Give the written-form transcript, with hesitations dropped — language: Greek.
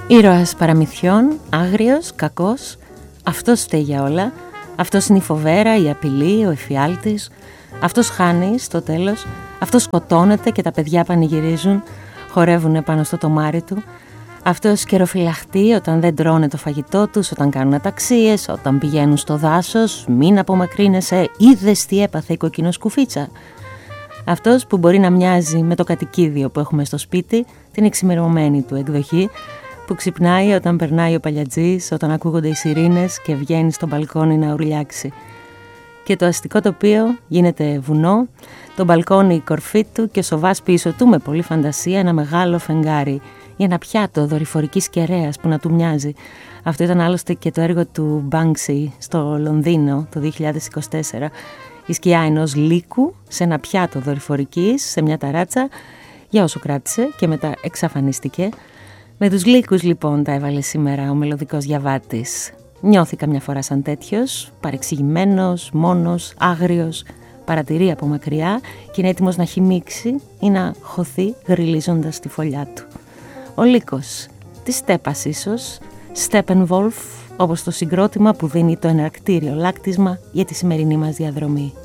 Ήρωας παραμυθιών, άγριος, κακός, αυτός φταίει για όλα. Αυτός είναι η φοβέρα, η απειλή, ο εφιάλτης. Αυτός χάνει στο τέλος. Αυτός σκοτώνεται και τα παιδιά πανηγυρίζουν, χορεύουν πάνω στο τομάρι του. Αυτός καιροφυλαχτεί όταν δεν τρώνε το φαγητό τους, όταν κάνουν αταξίες, όταν πηγαίνουν στο δάσος. Μην απομακρύνεσαι, είδες τι έπαθε η κοκκινοσκουφίτσα. Αυτός που μπορεί να μοιάζει με το κατοικίδιο που έχουμε στο σπίτι, την εξημερωμένη του εκδοχή, που ξυπνάει όταν περνάει ο παλιατζής, όταν ακούγονται οι σιρήνες και βγαίνει στο μπαλκόνι να ουρλιάξει. Και το αστικό τοπίο γίνεται βουνό, το μπαλκόνι η κορφή του και σοβάς πίσω του με πολλή φαντασία ένα μεγάλο φεγγάρι ή ένα πιάτο δορυφορικής κεραίας που να του μοιάζει. Αυτό ήταν άλλωστε και το έργο του Banksy στο Λονδίνο το 2024. Η σκιά ενός λύκου σε ένα πιάτο δορυφορικής, σε μια ταράτσα, για όσο κράτησε και μετά εξαφανίστηκε. Με τους λύκους λοιπόν τα έβαλε σήμερα ο μελωδικός διαβάτης. Νιώθηκα μια φορά σαν τέτοιος, παρεξηγημένος, μόνος, άγριος, παρατηρεί από μακριά και είναι έτοιμος να χυμίξει ή να χωθεί γρυλίζοντας τη φωλιά του. Ο λύκος της στέπας ίσως, Steppenwolf, όπως το συγκρότημα που δίνει το εναρκτήριο λάκτισμα για τη σημερινή μας διαδρομή.